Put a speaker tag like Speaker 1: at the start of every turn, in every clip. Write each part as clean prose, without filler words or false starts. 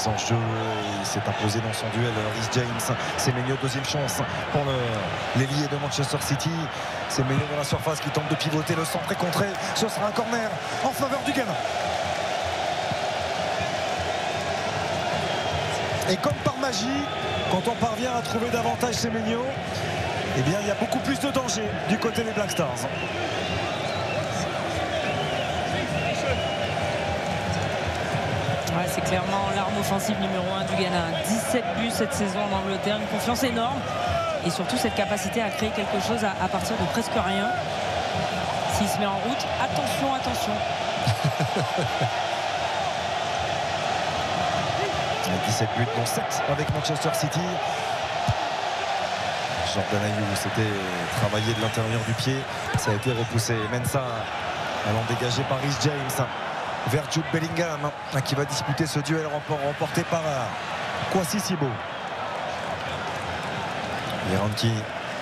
Speaker 1: mise en jeu. Il s'est imposé dans son duel. Reece James, Semenyo, deuxième chance pour l'ailier de Manchester City. Semenyo dans la surface qui tente de pivoter. Le centre est contré. Ce sera un corner en faveur du Ghana. Et comme par magie, quand on parvient à trouver davantage Semenyo, eh bien il y a beaucoup plus de danger du côté des Black Stars.
Speaker 2: Ouais, c'est clairement l'arme offensive numéro 1 du Ghana. 17 buts cette saison en Angleterre, une confiance énorme et surtout cette capacité à créer quelque chose à partir de presque rien. S'il se met en route, attention, attention.
Speaker 1: 17 buts dont 7 avec Manchester City. Jordan Ayew s'était travaillé de l'intérieur du pied. Ça a été repoussé. Mensah allant dégagé par Reece James vers Jude Bellingham qui va disputer ce duel remporté par Kwasi Sibo. Yeranki,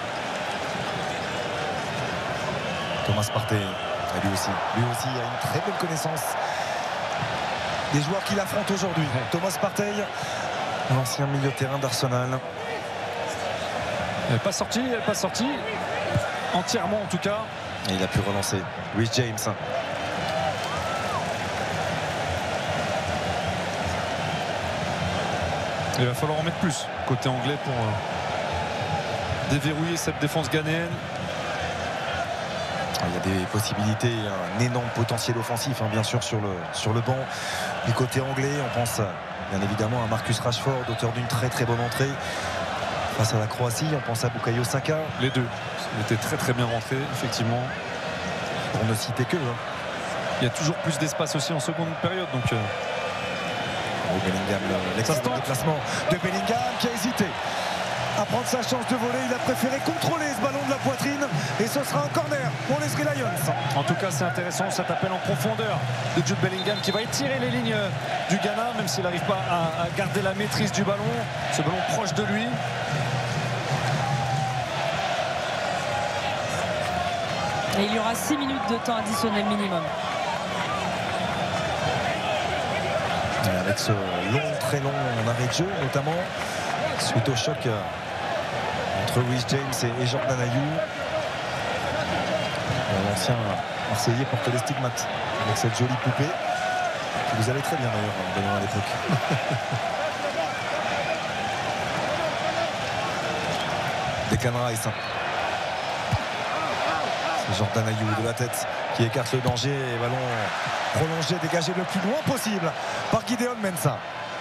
Speaker 1: Thomas Partey, lui aussi a une très belle connaissance des joueurs qu'il affronte aujourd'hui. Thomas Partey, l'ancien milieu de terrain d'Arsenal.
Speaker 3: Elle n'est pas sortie entièrement en tout cas.
Speaker 1: Et il a pu relancer. Reece James.
Speaker 3: Il va falloir en mettre plus côté anglais pour déverrouiller cette défense ghanéenne.
Speaker 1: Il y a des possibilités, un énorme potentiel offensif bien sûr sur le banc du côté anglais. On pense bien évidemment à Marcus Rashford, auteur d'une très très bonne entrée face à la Croatie. On pense à Bukayo Saka.
Speaker 3: Les deux étaient très très bien rentrés effectivement.
Speaker 1: Pour ne citer que.
Speaker 3: Il y a toujours plus d'espace aussi en seconde période donc.
Speaker 1: Bellingham, l'excellent déplacement de Bellingham qui a hésité à prendre sa chance de voler. Il a préféré contrôler ce ballon de la poitrine et ce sera un corner pour les Three Lions.
Speaker 3: En tout cas c'est intéressant cet appel en profondeur de Jude Bellingham qui va étirer les lignes du Ghana même s'il n'arrive pas à garder la maîtrise du ballon. Ce ballon proche de lui.
Speaker 2: Et il y aura 6 minutes de temps additionnel minimum.
Speaker 1: Avec ce très long arrêt de jeu, notamment suite au choc entre Reece James et Jordan Ayew. L'ancien Marseillais porte les stigmates avec cette jolie poupée qui vous allait très bien d'ailleurs Benoît à l'époque. Declan Rice. C'est Jordan Ayew de la tête qui écarte le danger et ballon prolongé, dégagé le plus loin possible par Gideon Mensah.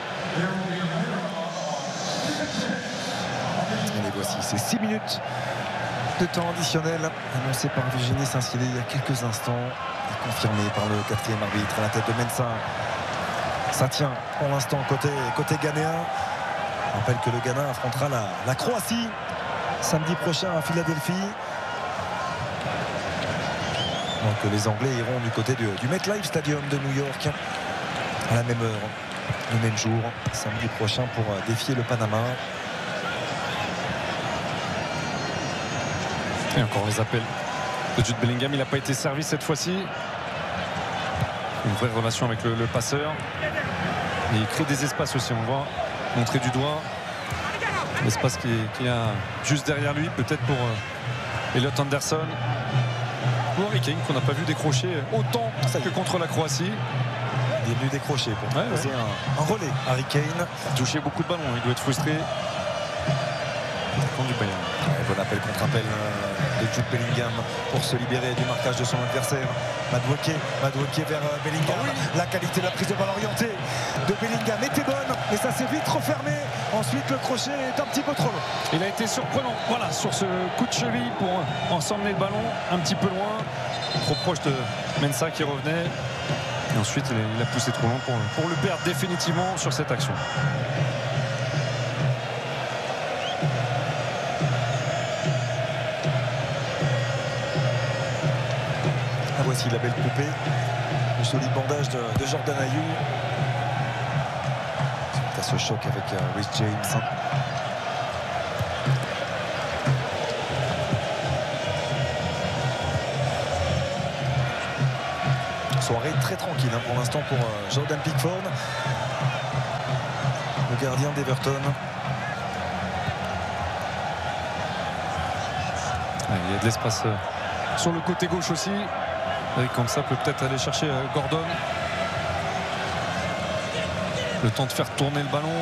Speaker 1: Et voici ces 6 minutes de temps additionnel annoncé par Virginie Saint-Cielé il y a quelques instants et confirmé par le quatrième arbitre à la tête de Mensah. Ça tient pour l'instant côté ghanéen. Je rappelle que le Ghana affrontera la Croatie samedi prochain à Philadelphie. Donc les Anglais iront du côté du MetLife Stadium de New York à la même heure, le même jour, samedi prochain pour défier le Panama.
Speaker 3: Et encore les appels de Jude Bellingham. Il n'a pas été servi cette fois-ci. Une vraie relation avec le passeur. Et il crée des espaces aussi. On voit montrer du doigt l'espace qu'il y a juste derrière lui. Peut-être pour Elliot Anderson. Ou Harry Kane qu'on n'a pas vu décrocher autant que contre la Croatie.
Speaker 1: Il est venu décrocher pour proposer un relais. Harry Kane
Speaker 3: il a touché beaucoup de ballons. Il doit être frustré. Du Bayern.
Speaker 1: Bon appel contre appel de Jude Bellingham pour se libérer du marquage de son adversaire. Madueke vers Bellingham. Oui. La qualité de la prise de balle orientée de Bellingham était bonne et ça s'est vite refermé. Ensuite le crochet est un petit peu trop long.
Speaker 3: Il a été surprenant sur ce coup de cheville pour emmener le ballon un petit peu loin. Trop proche de Mensah qui revenait. Et ensuite il a poussé trop loin pour le perdre définitivement sur cette action.
Speaker 1: Voici la belle poupée, le solide bandage de Jordan Ayew. Suite à ce choc avec Reece James. Soirée très tranquille pour l'instant pour Jordan Pickford. le gardien d'Everton.
Speaker 3: Il y a de l'espace sur le côté gauche aussi. Et comme ça peut peut-être aller chercher Gordon. Le temps de faire tourner le ballon.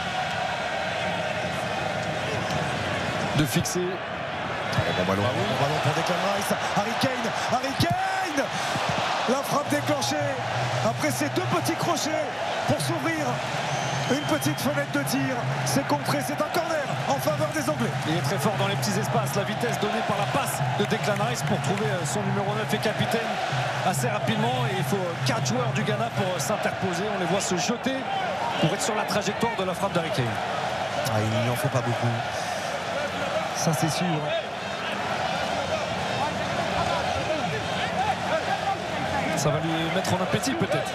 Speaker 3: De fixer.
Speaker 1: Bon ballon pour Declan Rice. Harry Kane. La frappe déclenchée après ces deux petits crochets pour s'ouvrir une petite fenêtre de tir. C'est contré, c'est un corner en faveur des Anglais.
Speaker 3: Il est très fort dans les petits espaces. La vitesse donnée par la passe de Declan Rice pour trouver son numéro 9 et capitaine assez rapidement. Et il faut 4 joueurs du Ghana pour s'interposer. On les voit se jeter pour être sur la trajectoire de la frappe d'Harry Kane.
Speaker 1: Il n'y en faut pas beaucoup. Ça c'est sûr.
Speaker 3: Ça va lui mettre en appétit peut-être.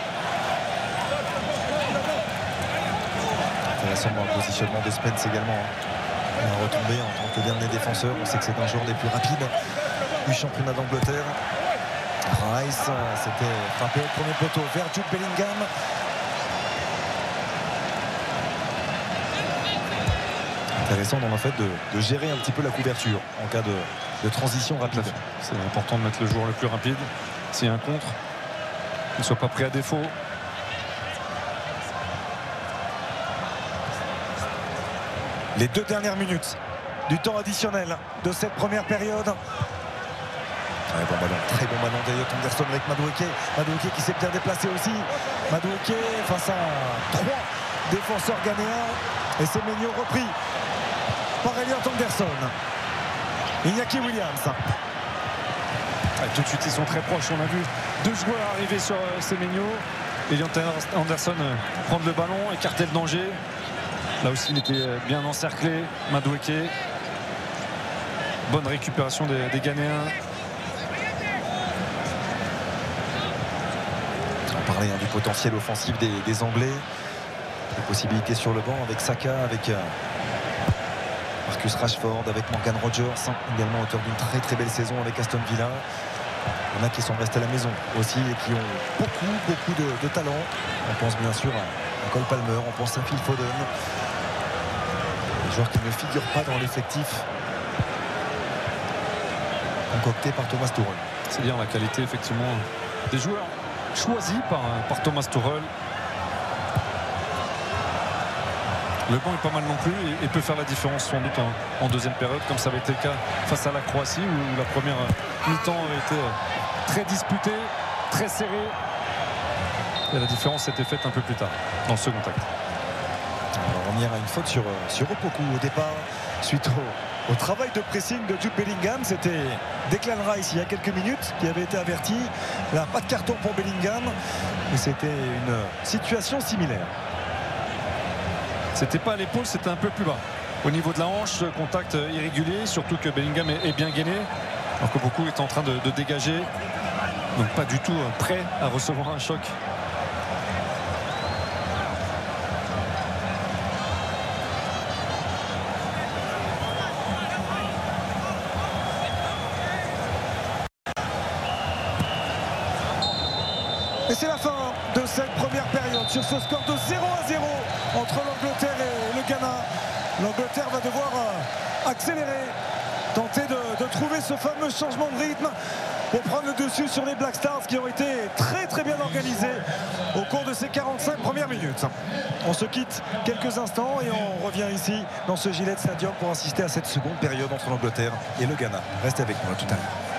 Speaker 1: Intéressant dans le positionnement de Spence également. Il a retombé en tant que dernier défenseur. On sait que c'est un joueur des plus rapides du championnat d'Angleterre. Rice, c'était frappé au premier poteau vers Jude Bellingham. Intéressant dans le fait de gérer un petit peu la couverture en cas de transition rapide.
Speaker 3: C'est important de mettre le joueur le plus rapide. S'il y a un contre, qu'il ne soit pas pris à défaut.
Speaker 1: Les 2 dernières minutes du temps additionnel de cette première période. Bon ballon, très bon ballon d'Elliot Anderson avec Madueke qui s'est bien déplacé aussi. Madueke face à 3 défenseurs ghanéens. Et c'est Semenyo repris par Elliot Anderson. Iñaki Williams.
Speaker 3: Tout de suite ils sont très proches. On a vu 2 joueurs arriver sur Semenyo. Elliot Anderson prendre le ballon, écarter le danger. Là aussi il était bien encerclé. Madueke. Bonne récupération des Ghanéens.
Speaker 1: On parlait du potentiel offensif des Anglais. Des possibilités sur le banc avec Saka, avec Marcus Rashford, avec Morgan Rogers, également auteur d'une très très belle saison avec Aston Villa. Il y en a qui sont restés à la maison aussi et qui ont beaucoup de talent. On pense bien sûr à Cole Palmer, on pense à Phil Foden. Des joueurs qui ne figurent pas dans l'effectif concocté par Thomas Tuchel.
Speaker 3: C'est dire la qualité effectivement des joueurs choisis par Thomas Tuchel. Le banc est pas mal non plus et peut faire la différence sans doute en deuxième période, comme ça avait été le cas face à la Croatie où la première mi-temps avait été très disputée, très serrée. Et la différence s'était faite un peu plus tard dans le second acte.
Speaker 1: Alors on ira à une faute sur Opoku au départ suite au travail de pressing de Jude Bellingham. C'était Declan Rice il y a quelques minutes qui avait été averti. Là, pas de carton pour Bellingham, mais c'était une situation similaire.
Speaker 3: C'était pas à l'épaule, c'était un peu plus bas. Au niveau de la hanche, contact irrégulier, surtout que Bellingham est bien gainé. Alors que beaucoup est en train de dégager. Donc pas du tout prêt à recevoir un choc.
Speaker 1: Et c'est la fin de cette première période sur ce score de 0-0 entre l'Angleterre et le Ghana. L'Angleterre va devoir accélérer, tenter de trouver ce fameux changement de rythme pour prendre le dessus sur les Black Stars qui ont été très très bien organisés au cours de ces 45 premières minutes. On se quitte quelques instants et on revient ici dans ce Gillette Stadium pour assister à cette seconde période entre l'Angleterre et le Ghana. Restez avec nous, à tout à l'heure.